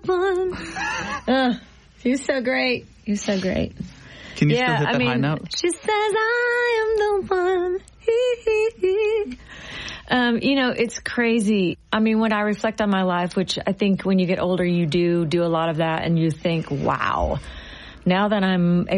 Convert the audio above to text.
one. You're so great. You're so great. Can you still hit that high note? She says, I am the one. It's crazy. I mean, when I reflect on my life, which I think when you get older, you do a lot of that, and you think, wow, now that I'm